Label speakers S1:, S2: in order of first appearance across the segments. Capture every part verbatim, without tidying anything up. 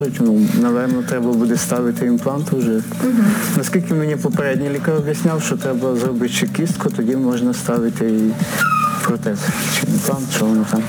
S1: Ну, напевно, треба буде ставити імплант вже. Угу. Наскільки мені попередній лікар об'ясняв, що треба зробити ще кістку, тоді можна ставити і протез. Чи імплант, що воно там.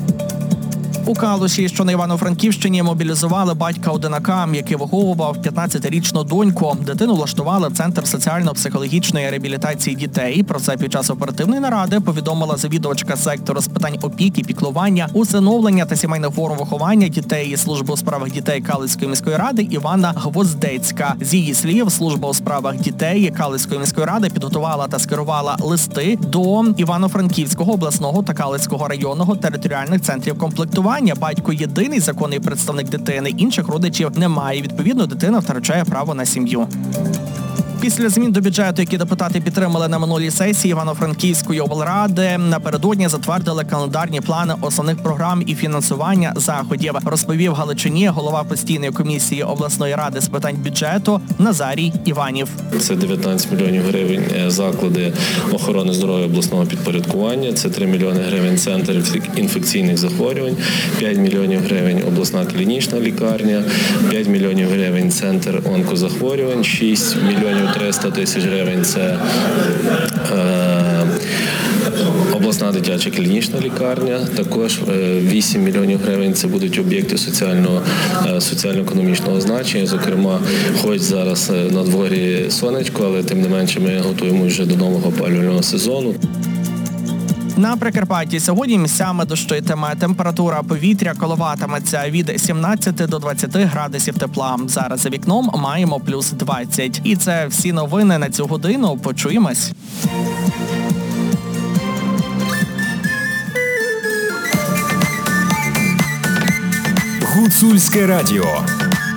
S2: У Калуші, що на Івано-Франківщині, мобілізували батька-одинака, який виховував п'ятнадцятирічну доньку. Дитину влаштували в Центр соціально-психологічної реабілітації дітей. Про це під час оперативної наради повідомила завідувачка сектору з питань опіки, піклування, усиновлення та сімейних форм виховання дітей із служби у справах дітей Калицької міської ради Івана Гвоздецька. З її слів, служба у справах дітей Калицької міської ради підготувала та скерувала листи до Івано-Франківського обласного та Калицького районного територіальних центрів комплектування. Батько єдиний законний представник дитини, інших родичів немає. Відповідно, дитина втрачає право на сім'ю. Після змін до бюджету, які депутати підтримали на минулій сесії Івано-Франківської облради, напередодні затвердили календарні плани основних програм і фінансування заходів, розповів Галичині голова постійної комісії обласної ради з питань бюджету Назарій Іванів.
S3: Це дев'ятнадцять мільйонів гривень заклади охорони здоров'я обласного підпорядкування, це три мільйони гривень центр інфекційних захворювань, п'ять мільйонів гривень обласна клінічна лікарня, п'ять мільйонів гривень центр онкозахворювань, шість мільйонів триста тисяч гривень – це е, обласна дитяча клінічна лікарня, також вісім мільйонів гривень – це будуть об'єкти соціального, соціально-економічного значення, зокрема, хоч зараз на дворі сонечко, але тим не менше ми готуємо вже до нового опалювального сезону.
S2: На Прикарпатті сьогодні місцями дощитиме. Температура повітря коливатиметься від сімнадцяти до двадцяти градусів тепла. Зараз за вікном маємо плюс двадцять. І це всі новини на цю годину. Почуємось.
S4: Гуцульське радіо.